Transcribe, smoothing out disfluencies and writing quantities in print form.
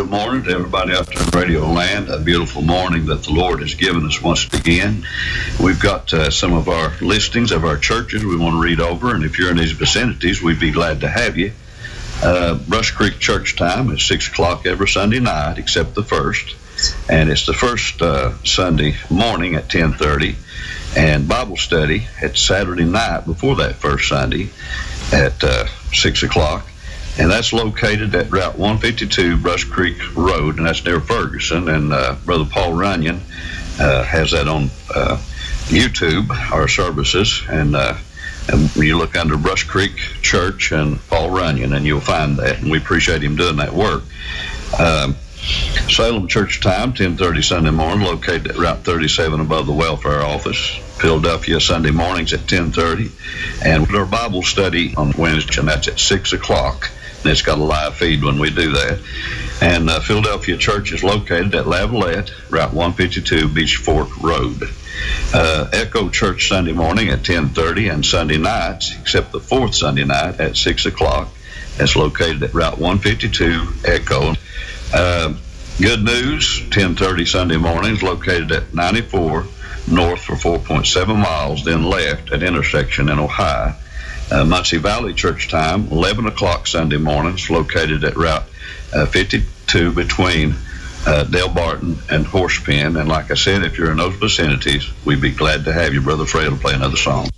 good morning to everybody out there in Radio Land. A beautiful morning that the Lord has given us once again. We've got some of our listings of our churches we want to read over, and if you're in these vicinities, we'd be glad to have you. Brush Creek church time is 6 o'clock every Sunday night except the first, and it's the first Sunday morning at 10:30, and Bible study at Saturday night before that first Sunday at 6 o'clock. And that's located at Route 152 Brush Creek Road, and that's near Ferguson. And Brother Paul Runyon has that on YouTube, our services. And you look under Brush Creek Church and Paul Runyon, and you'll find that. And we appreciate him doing that work. Salem Church time, 10:30 Sunday morning, located at Route 37 above the welfare office. Philadelphia Sunday mornings at 10:30. And our Bible study on Wednesday, and that's at 6 o'clock. And it's got a live feed when we do that. And Philadelphia Church is located at Lavalette, Route 152, Beach Fork Road. Echo Church Sunday morning at 10:30, and Sunday nights, except the fourth Sunday night, at 6 o'clock. That's located at Route 152, Echo. Good News, 10:30 Sunday mornings, located at 94 north for 4.7 miles, then left at intersection in Ohio. Muncie Valley Church time, 11 o'clock Sunday mornings, located at Route 52 between Dale Barton and Horsepen. And like I said, if you're in those vicinities, we'd be glad to have you. Brother Fred will play another song.